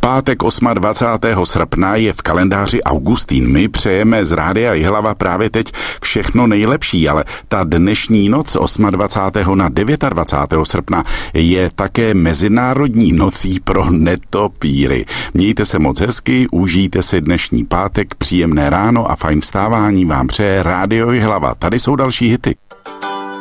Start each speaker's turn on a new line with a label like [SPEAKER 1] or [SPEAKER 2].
[SPEAKER 1] Pátek 28. srpna je v kalendáři Augustín. My přejeme z Rádia Jihlava právě teď všechno nejlepší, ale ta dnešní noc 28. na 29. srpna je také mezinárodní nocí pro netopíry. Mějte se moc hezky, užijte si dnešní pátek, příjemné ráno a fajn vstávání vám přeje Rádio Jihlava. Tady jsou další hity.